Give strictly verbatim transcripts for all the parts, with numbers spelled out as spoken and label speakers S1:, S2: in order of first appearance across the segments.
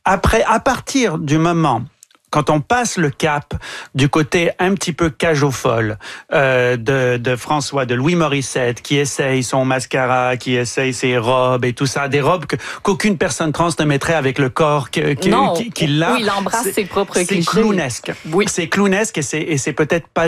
S1: après, à partir du moment quand on passe le cap du côté un petit peu cage aux folles euh, de, de François, de Louis Morissette, qui essaye son mascara, qui essaye ses robes et tout ça, des robes que, qu'aucune personne trans ne mettrait avec le corps que, que,
S2: non,
S1: qu'il, qu'il a.
S2: Oui, il embrasse ses propres
S1: c'est
S2: clichés.
S1: C'est clownesque.
S2: Oui.
S1: C'est clownesque et c'est, et c'est peut-être pas...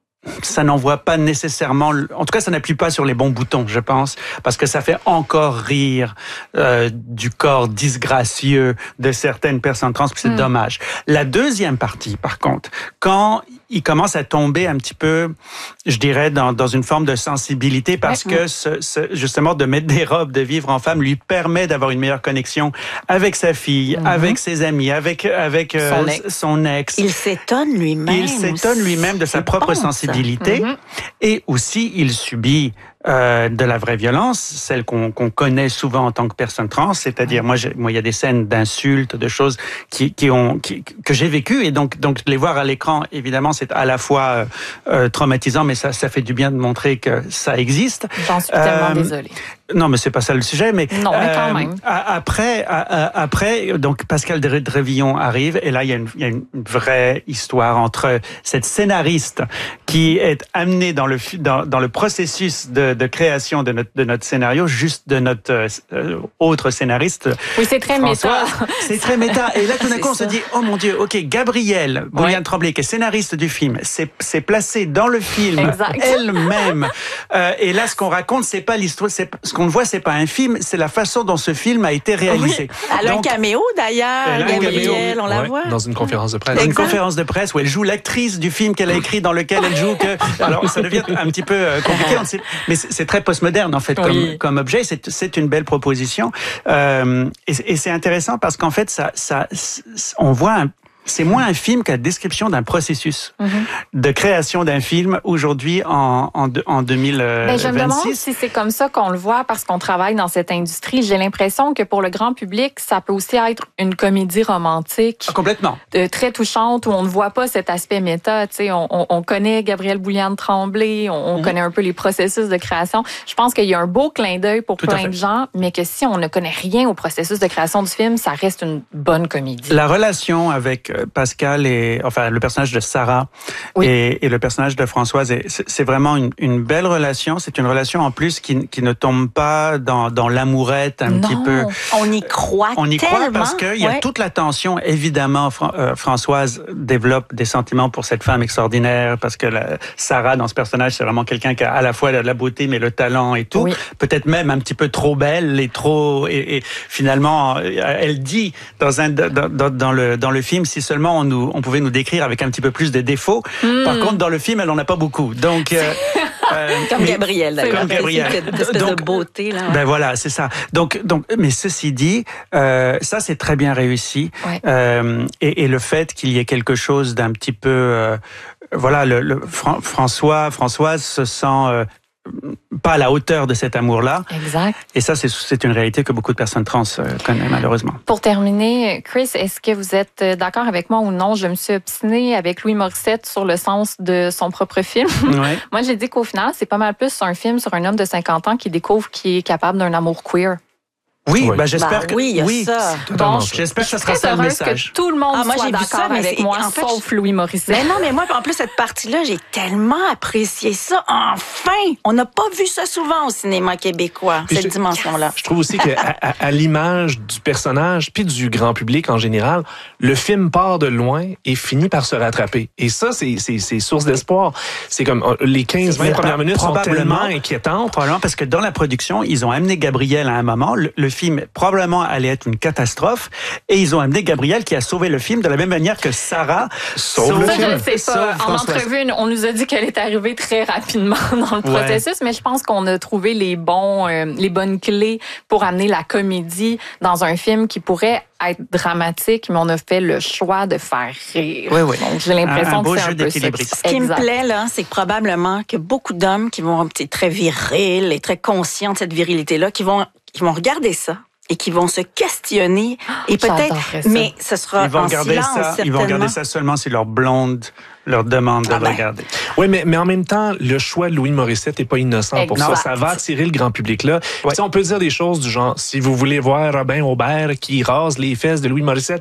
S1: Ça n'envoie pas nécessairement... En tout cas, ça n'appuie pas sur les bons boutons, je pense, parce que ça fait encore rire euh, du corps disgracieux de certaines personnes trans, puis c'est mm. dommage. La deuxième partie, par contre, quand il commence à tomber un petit peu, je dirais, dans, dans une forme de sensibilité, parce ouais. que ce, ce, justement, de mettre des robes, de vivre en femme, lui permet d'avoir une meilleure connexion avec sa fille, mm-hmm. avec ses amis, avec, avec euh, son, ex. son ex.
S3: Il s'étonne lui-même.
S1: Il s'étonne lui-même de sa propre sensibilité. Mm-hmm. Et aussi, il subit euh, de la vraie violence, celle qu'on, qu'on connaît souvent en tant que personne trans, c'est-à-dire mm-hmm. moi, j'ai, moi, il y a des scènes d'insultes, de choses qui, qui ont, qui, que j'ai vécues, et donc, donc les voir à l'écran, évidemment, c'est à la fois euh, traumatisant, mais ça, ça fait du bien de montrer que ça existe.
S2: J'en suis euh, tellement désolée.
S1: Non, mais c'est pas ça le sujet. Mais
S2: non, mais quand euh, même.
S1: Après, après, donc Pascal Drévillon arrive, et là il y a une, il y a une vraie histoire entre cette scénariste qui est amenée dans le dans, dans le processus de, de création de notre de notre scénario, juste de notre euh, autre scénariste.
S2: Oui, c'est très
S1: François.
S2: méta.
S1: C'est très méta. Et là, tout d'un coup, on se dit, oh mon Dieu, ok, Gabrielle Bouliane-Tremblay, ouais. qui est scénariste du film, s'est, s'est placée dans le film
S2: exact.
S1: elle-même. Euh, et là, ce qu'on raconte, c'est pas l'histoire, c'est ce qu'on voit, c'est pas un film, c'est la façon dont ce film a été réalisé.
S3: Oui. Elle a Donc, un caméo d'ailleurs, Gabrielle, on la
S4: ouais,
S3: voit.
S4: Dans une conférence de presse.
S1: Dans une conférence de presse où elle joue l'actrice du film qu'elle a écrit, dans lequel elle joue que... Alors, ça devient un petit peu compliqué, on sait, mais c'est, c'est très postmoderne, en fait, comme, oui. comme objet. C'est, c'est une belle proposition. Euh, et, et c'est intéressant parce qu'en fait, ça, ça, on voit un c'est moins un film que la description d'un processus mm-hmm. de création d'un film aujourd'hui en, en, en deux mille vingt-six.
S2: Ben, je me demande si c'est comme ça qu'on le voit parce qu'on travaille dans cette industrie. J'ai l'impression que pour le grand public, ça peut aussi être une comédie romantique.
S1: Ah, complètement.
S2: De, très touchante où on ne voit pas cet aspect méta. Tu sais, on, on, on connaît Gabrielle Bouliane-Tremblay, on, on mm-hmm. connaît un peu les processus de création. Je pense qu'il y a un beau clin d'œil pour Tout plein de gens, mais que si on ne connaît rien au processus de création du film, ça reste une bonne comédie.
S1: La relation avec Pascal et enfin le personnage de Sarah oui. et, et le personnage de Françoise, c'est, c'est vraiment une, une belle relation. C'est une relation en plus qui, qui ne tombe pas dans, dans l'amourette un
S3: non,
S1: petit peu.
S3: On y croit
S1: On y
S3: tellement.
S1: croit parce qu'il y a ouais. toute la tension. Évidemment, Fra- euh, Françoise développe des sentiments pour cette femme extraordinaire parce que la, Sarah dans ce personnage c'est vraiment quelqu'un qui a à la fois la beauté mais le talent et tout. Oui. Peut-être même un petit peu trop belle et trop et, et finalement elle dit dans un dans, dans, dans le dans le film si seulement on nous on pouvait nous décrire avec un petit peu plus de défauts. Mm. Par contre dans le film elle en a pas beaucoup. Donc euh,
S3: euh, comme Gabrielle d'ailleurs.
S1: Comme Gabrielle.
S3: Cette espèce donc, de beauté là.
S1: Ben voilà, c'est ça. Donc donc mais ceci dit, euh, ça c'est très bien réussi.
S2: Ouais.
S1: Euh, et, et le fait qu'il y ait quelque chose d'un petit peu euh, voilà le, le Fran- François Françoise se sent euh, pas à la hauteur de cet amour-là.
S2: Exact.
S1: Et ça, c'est, c'est une réalité que beaucoup de personnes trans connaissent, malheureusement.
S2: Pour terminer, Chris, est-ce que vous êtes d'accord avec moi ou non? Je me suis obstinée avec Louis Morissette sur le sens de son propre film.
S1: Ouais.
S2: Moi, j'ai dit qu'au final, c'est pas mal plus un film sur un homme de cinquante ans qui découvre qu'il est capable d'un amour queer.
S1: Oui,
S3: oui.
S1: Ben j'espère
S3: bah,
S1: que
S3: oui, il y a
S1: oui.
S3: ça.
S2: Bon,
S1: j'espère que ça sera ça le message.
S2: Que tout le monde
S3: ah, moi,
S2: soit
S3: j'ai
S2: d'accord
S3: vu ça, mais
S2: avec moi,
S3: en fait,
S2: sauf Louis Morissette.
S3: Mais non, mais moi, en plus cette partie-là, j'ai tellement apprécié ça. Enfin, on n'a pas vu ça souvent au cinéma québécois,
S4: puis
S3: cette
S4: je,
S3: dimension-là.
S4: Je trouve aussi qu'à à, à l'image du personnage puis du grand public en général, le film part de loin et finit par se rattraper. Et ça, c'est c'est, c'est source d'espoir. C'est comme les quinze vingt premières minutes sont tellement inquiétantes.
S1: Probablement parce que dans la production, ils ont amené Gabrielle à un moment. Le, le film probablement allait être une catastrophe et ils ont amené Gabrielle qui a sauvé le film de la même manière que Sarah sauve, sauve le
S2: ça,
S1: film.
S2: Je sais pas. En entrevue, on nous a dit qu'elle est arrivée très rapidement dans le processus, ouais. mais je pense qu'on a trouvé les bons, euh, les bonnes clés pour amener la comédie dans un film qui pourrait être dramatique, mais on a fait le choix de faire rire.
S1: Oui, oui.
S2: Donc, j'ai l'impression
S1: un, un
S2: que c'est
S1: jeu
S2: un peu ça.
S3: Ce qui me plaît, là, c'est que probablement que beaucoup d'hommes qui vont être très virils et très conscients de cette virilité-là, qui vont, qui vont regarder ça et qui vont se questionner et peut-être, mais ce sera
S1: ils vont
S3: en
S1: regarder
S3: silence,
S1: ça,
S3: certainement.
S1: Ils vont regarder ça seulement si leur blonde leur demande de ah ben. regarder.
S4: Oui, mais, mais en même temps, le choix de Louis Morissette n'est pas innocent exact. Pour ça. Ça va attirer le grand public-là. Ouais. On peut dire des choses du genre, si vous voulez voir Robin Aubert qui rase les fesses de Louis Morissette,